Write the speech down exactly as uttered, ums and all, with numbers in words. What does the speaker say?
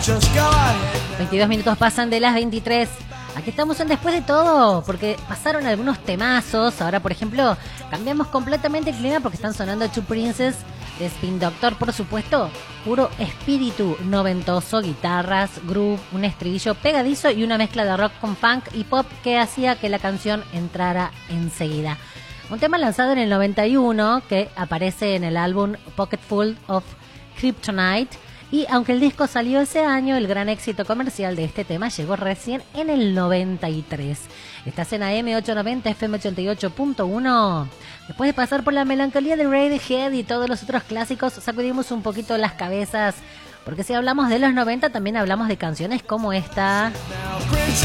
veintidós minutos pasan de las veintitrés. Aquí estamos en Después de Todo, porque pasaron algunos temazos. Ahora, por ejemplo, cambiamos completamente el clima porque están sonando Two Princes de Spin Doctor, por supuesto. Puro espíritu noventoso, guitarras, groove, un estribillo pegadizo y una mezcla de rock con funk y pop que hacía que la canción entrara enseguida. Un tema lanzado en el noventa y uno que aparece en el álbum Pocketful of Kryptonite. Y aunque el disco salió ese año, el gran éxito comercial de este tema llegó recién en el noventa y tres. Estás en A M ochocientos noventa, F M ochenta y ocho punto uno. Después de pasar por la melancolía de Radiohead y todos los otros clásicos, sacudimos un poquito las cabezas. Porque si hablamos de los noventa, también hablamos de canciones como esta.